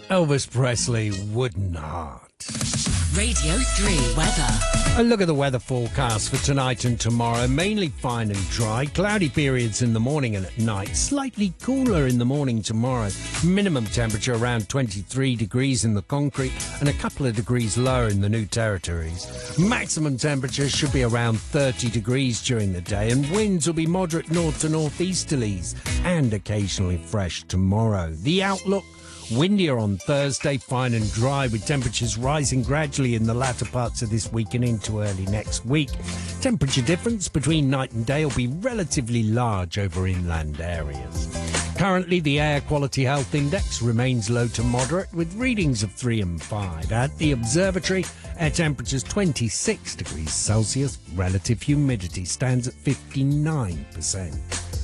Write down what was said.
Elvis Presley, Wooden Heart. Radio 3 weather. A look at the weather forecast for tonight and tomorrow. Mainly fine and dry. Cloudy periods in the morning and at night. Slightly cooler in the morning tomorrow. Minimum temperature around 23 degrees in the concrete and a couple of degrees lower in the New Territories. Maximum temperature should be around 30 degrees during the day, and winds will be moderate north to northeasterlies and occasionally fresh tomorrow. The outlook: windier on Thursday, fine and dry, with temperatures rising gradually in the latter parts of this week and into early next week. Temperature difference between night and day will be relatively large over inland areas. Currently, the Air Quality Health Index remains low to moderate, with readings of 3 and 5. At the observatory, air temperatures 26 degrees Celsius. Relative humidity stands at 59%.